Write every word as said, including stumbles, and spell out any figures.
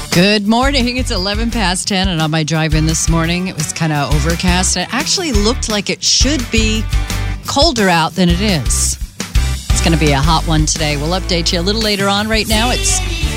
Good morning. It's eleven past ten, and on my drive in this morning, it was kind of overcast. It actually looked like it should be colder out than it is. It's going to be a hot one today. We'll update you a little later on. Right now, it's